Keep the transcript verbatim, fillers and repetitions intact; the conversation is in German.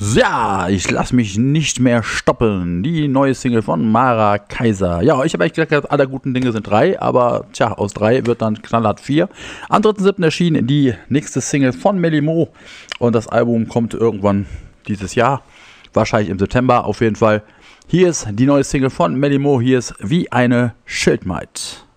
Ja, ich lasse mich nicht mehr stoppen. Die neue Single von Mara Kaiser. Ja, ich habe eigentlich gesagt, alle guten Dinge sind drei, aber tja, aus drei wird dann knallhart vier. Am dritten siebten erschien die nächste Single von Melly Mo und das Album kommt irgendwann dieses Jahr, wahrscheinlich im September auf jeden Fall. Hier ist die neue Single von Melly Mo, hier ist Wie eine Schildmaid.